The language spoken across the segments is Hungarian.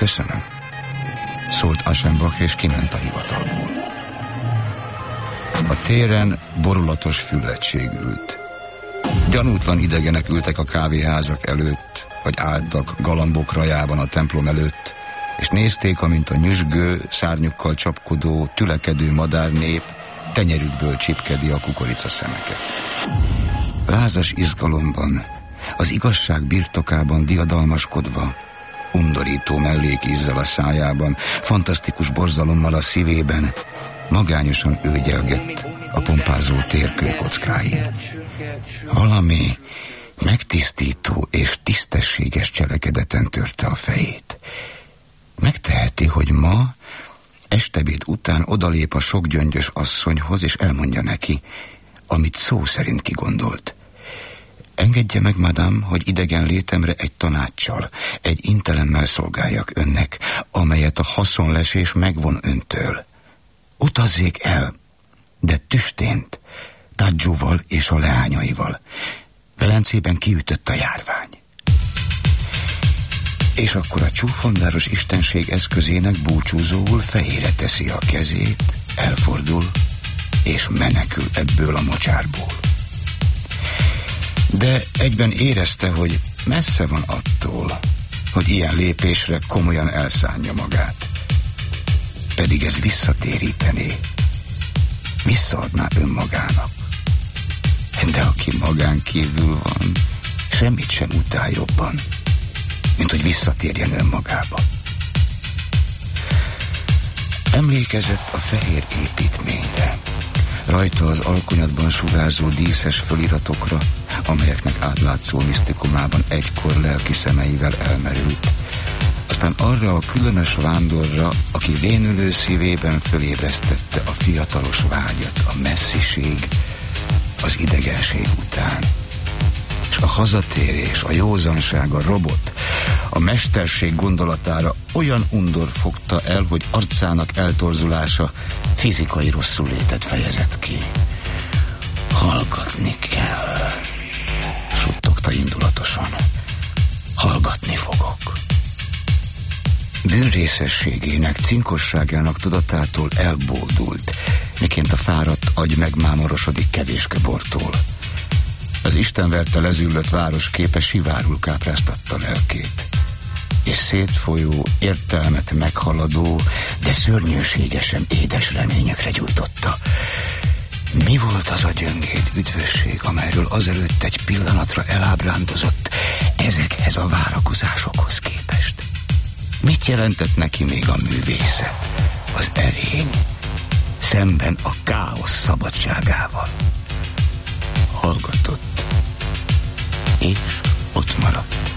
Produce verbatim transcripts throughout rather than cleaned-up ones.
Köszönöm, szólt Aschenbach, és kiment a hivatalból. A téren borulatos füllettség ült. Gyanútlan idegenek ültek a kávéházak előtt, vagy álltak galambok rajában a templom előtt, és nézték, amint a nyüzsgő, szárnyukkal csapkodó, tülekedő madárnép tenyerükből csipkedi a kukoricaszemeket. Lázas izgalomban, az igazság birtokában diadalmaskodva, undorító mellékízzel a szájában, fantasztikus borzalommal a szívében, magányosan őgyelgett a pompázó térkőkockáin. Valami megtisztító és tisztességes cselekedeten törte a fejét. Megteheti, hogy ma, estebéd után odalép a sokgyöngyös asszonyhoz, és elmondja neki, amit szó szerint kigondolt. Engedje meg, madám, hogy idegen létemre egy tanáccsal, egy intelemmel szolgáljak önnek, amelyet a haszonlesés megvon öntől. Utazzék el, de tüstént, Tadzsóval és a leányaival. Velencében kiütött a járvány. És akkor a csúfondáros istenség eszközének búcsúzóul fejére teszi a kezét, elfordul, és menekül ebből a mocsárból. De egyben érezte, hogy messze van attól, hogy ilyen lépésre komolyan elszánja magát. Pedig ez visszatérítené, visszaadná önmagának. De aki magán kívül van, semmit sem utál jobban, mint hogy visszatérjen önmagába. Emlékezett a fehér építményre, rajta az alkonyatban sugárzó díszes föliratokra, amelyeknek átlátszó misztikumában egykor lelki szemeivel elmerült. Aztán arra a különös vándorra, aki vénülő szívében fölébresztette a fiatalos vágyat, a messziség, az idegenség után. És a hazatérés, a józanság, a robot, a mesterség gondolatára olyan undor fogta el, hogy arcának eltorzulása fizikai rosszullétet fejezett ki. Hallgatni kell, suttogta indulatosan. Hallgatni fogok. Bűnrészességének, cinkosságának tudatától elbódult, miként a fáradt agy megmámorosodik kevéske bortól. Az istenverte lezüllött városképe sivárul kápráztatta lelkét, és szétfolyó, értelmet meghaladó, de szörnyűségesen édes reményekre gyújtotta. Mi volt az a gyöngéd üdvösség, amelyről azelőtt egy pillanatra elábrándozott ezekhez a várakozásokhoz képest? Mit jelentett neki még a művészet, az erény, szemben a káosz szabadságával? Hallgatott, és ott maradt.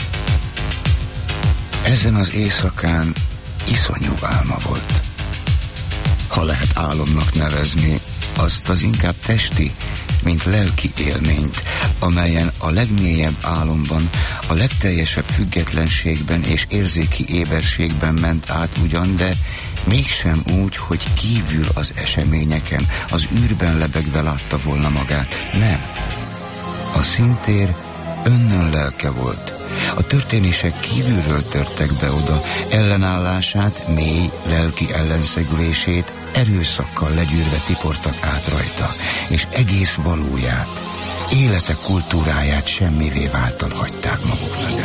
Ezen az éjszakán iszonyú álma volt. Ha lehet álomnak nevezni, azt az inkább testi, mint lelki élményt, amelyen a legmélyebb álomban, a legteljesebb függetlenségben és érzéki éberségben ment át ugyan, de mégsem úgy, hogy kívül az eseményeken, az űrben lebegve látta volna magát. Nem. A színtér önnön lelke volt. A történések kívülről törtek be oda, ellenállását, mély lelki ellenszegülését erőszakkal legyűrve tiportak át rajta, és egész valóját, élete kultúráját semmivé váltan hagyták maguk mögött.